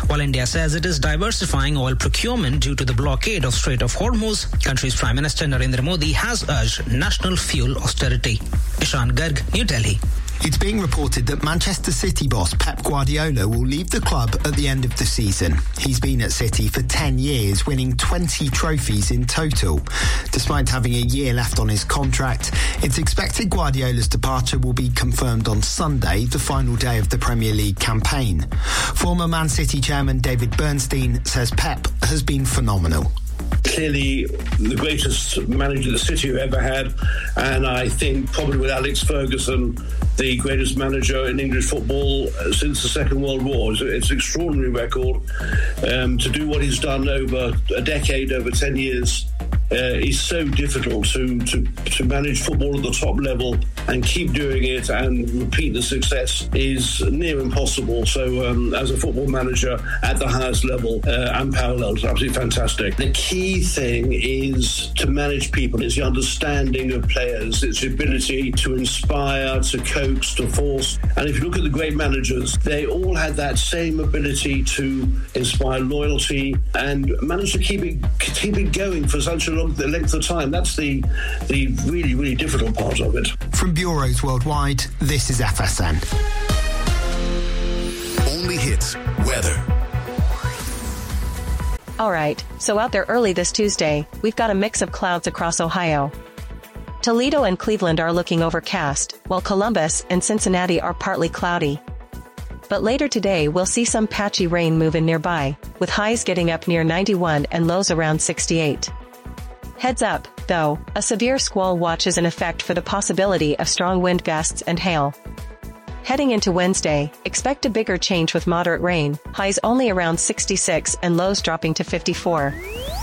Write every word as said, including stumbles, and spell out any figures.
While India says it is diversifying oil procurement due to the blockade of Strait of Hormuz, country's Prime Minister Narendra Modi has urged national fuel austerity. Ishan Garg, New Delhi. It's being reported that Manchester City boss Pep Guardiola will leave the club at the end of the season. He's been at City for ten years, winning twenty trophies in total. Despite having a year left on his contract, it's expected Guardiola's departure will be confirmed on Sunday, the final day of the Premier League campaign. Former Man City chairman David Bernstein says Pep has been phenomenal. Clearly the greatest manager the City have ever had, and I think probably with Alex Ferguson, the greatest manager in English football since the Second World War. It's an extraordinary record. Um, to do what he's done over a decade, over ten years, uh, is so difficult to, to, to manage football at the top level and keep doing it and repeat the success is near impossible. So um, as a football manager at the highest level, uh, unparalleled, it's absolutely fantastic. The key thing is to manage people. It's the understanding of players. It's the ability to inspire, to coax, to force. And if you look at the great managers, they all had that same ability to inspire loyalty and manage to keep it keep it going for such a long length of time. That's the the really, really difficult part of it. From bureaus worldwide, this is F S N. Only hits weather. All right, so out there early this Tuesday, we've got a mix of clouds across Ohio. Toledo and Cleveland are looking overcast, while Columbus and Cincinnati are partly cloudy. But later today we'll see some patchy rain move in nearby, with highs getting up near ninety-one and lows around sixty-eight. Heads up, though, a severe squall watch is in effect for the possibility of strong wind gusts and hail. Heading into Wednesday, expect a bigger change with moderate rain, highs only around sixty-six and lows dropping to fifty-four.